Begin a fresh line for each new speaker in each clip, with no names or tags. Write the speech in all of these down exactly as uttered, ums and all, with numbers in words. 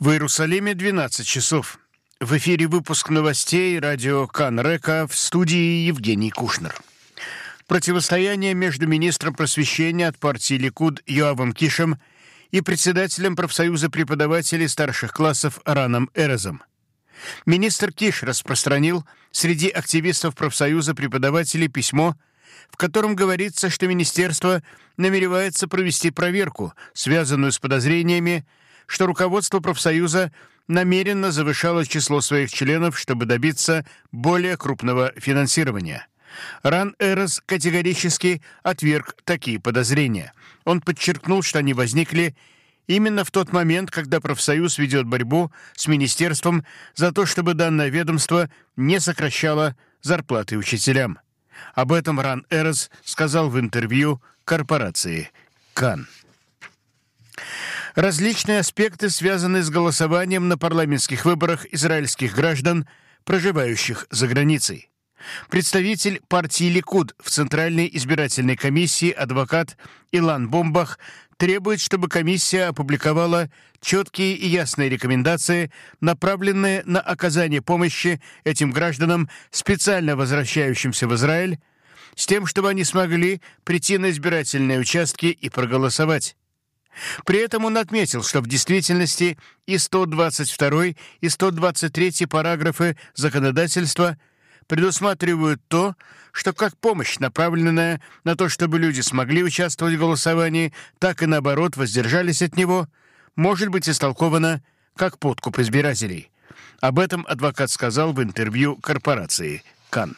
В Иерусалиме двенадцать часов. В эфире выпуск новостей радио Кан Река, в студии Евгений Кушнер. Противостояние между министром просвещения от партии Ликуд Йоавом Кишем и председателем профсоюза преподавателей старших классов Раном Эрезом. Министр Киш распространил среди активистов профсоюза преподавателей письмо, в котором говорится, что министерство намеревается провести проверку, связанную с подозрениями, что руководство профсоюза намеренно завышало число своих членов, чтобы добиться более крупного финансирования. Ран Эрез категорически отверг такие подозрения. Он подчеркнул, что они возникли именно в тот момент, когда профсоюз ведет борьбу с министерством за то, чтобы данное ведомство не сокращало зарплаты учителям. Об этом Ран Эрез сказал в интервью корпорации Кан. Различные аспекты связаны с голосованием на парламентских выборах израильских граждан, проживающих за границей. Представитель партии Ликуд в Центральной избирательной комиссии адвокат Илан Бомбах требует, чтобы комиссия опубликовала четкие и ясные рекомендации, направленные на оказание помощи этим гражданам, специально возвращающимся в Израиль, с тем, чтобы они смогли прийти на избирательные участки и проголосовать. При этом он отметил, что в действительности и сто двадцать второй, и сто двадцать третий параграфы законодательства предусматривают то, что как помощь, направленная на то, чтобы люди смогли участвовать в голосовании, так и наоборот воздержались от него, может быть истолкована как подкуп избирателей. Об этом адвокат сказал в интервью корпорации Кан.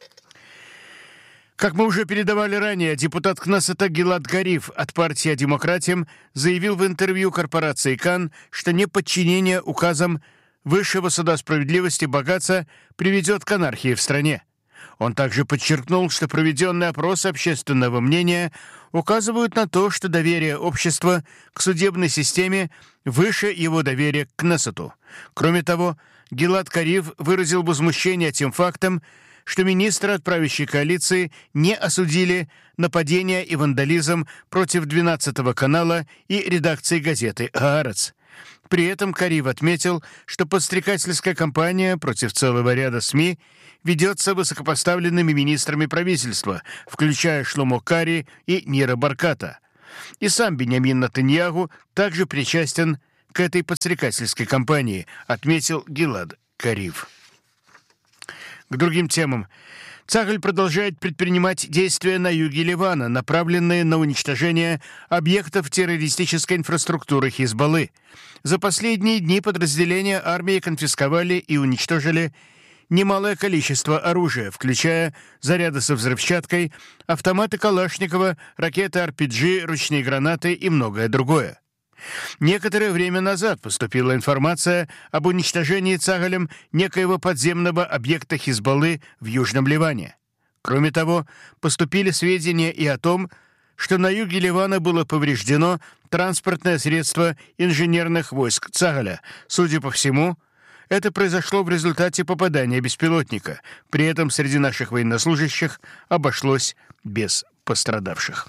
Как мы уже передавали ранее, депутат Кнессета Гилад Карив от партии «Демократиям» заявил в интервью корпорации Кан, что неподчинение указам Высшего суда справедливости Багаца приведет к анархии в стране. Он также подчеркнул, что проведенные опросы общественного мнения указывают на то, что доверие общества к судебной системе выше его доверия к Кнессету. Кроме того, Гилад Карив выразил возмущение тем фактом, что министры от правящей коалиции не осудили нападения и вандализм против двенадцатого канала и редакции газеты «Аарец». При этом Карив отметил, что подстрекательская кампания против целого ряда СМИ ведется высокопоставленными министрами правительства, включая Шломо Кари и Нира Барката. И сам Биньямин Нетаньяху также причастен к этой подстрекательской кампании, отметил Гилад Карив. К другим темам. Цахаль продолжает предпринимать действия на юге Ливана, направленные на уничтожение объектов террористической инфраструктуры Хизбаллы. За последние дни подразделения армии конфисковали и уничтожили немалое количество оружия, включая заряды со взрывчаткой, автоматы Калашникова, ракеты ар пи джи, ручные гранаты и многое другое. Некоторое время назад поступила информация об уничтожении Цахалем некоего подземного объекта Хизбаллы в Южном Ливане. Кроме того, поступили сведения и о том, что на юге Ливана было повреждено транспортное средство инженерных войск Цахаля. Судя по всему, это произошло в результате попадания беспилотника. При этом среди наших военнослужащих обошлось без пострадавших.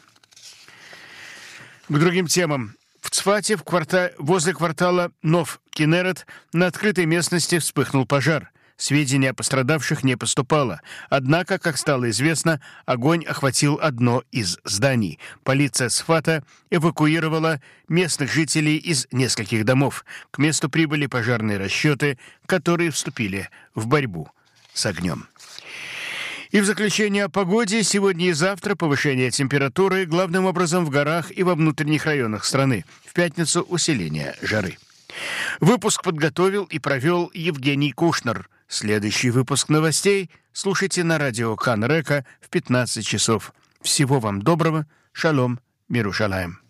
К другим темам. В Цфате, в кварта... возле квартала Нов-Кинерет, на открытой местности вспыхнул пожар. Сведений о пострадавших не поступало. Однако, как стало известно, огонь охватил одно из зданий. Полиция Цфата эвакуировала местных жителей из нескольких домов. К месту прибыли пожарные расчеты, которые вступили в борьбу с огнем. И в заключение о погоде. Сегодня и завтра повышение температуры, главным образом в горах и во внутренних районах страны. В пятницу усиление жары. Выпуск подготовил и провел Евгений Кушнер. Следующий выпуск новостей слушайте на радио Кан Река в пятнадцать часов. Всего вам доброго. Шалом. Мирушалаем.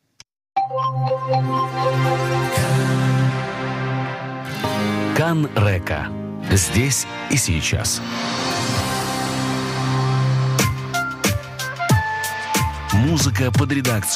Кан Река. Здесь и сейчас. Музыка под редакцией